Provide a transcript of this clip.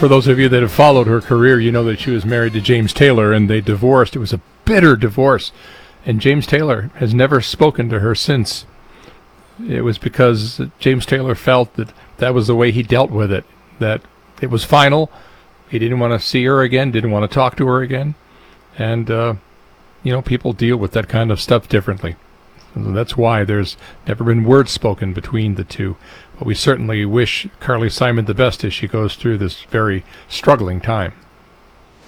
for those of you that have followed her career, you know that she was married to James Taylor, and they divorced. It was a bitter divorce, and James Taylor has never spoken to her since. It was because James Taylor felt that that was the way he dealt with it, that it was final. He didn't want to see her again, didn't want to talk to her again. And, people deal with that kind of stuff differently. And that's why there's never been words spoken between the two. But we certainly wish Carly Simon the best as she goes through this very struggling time.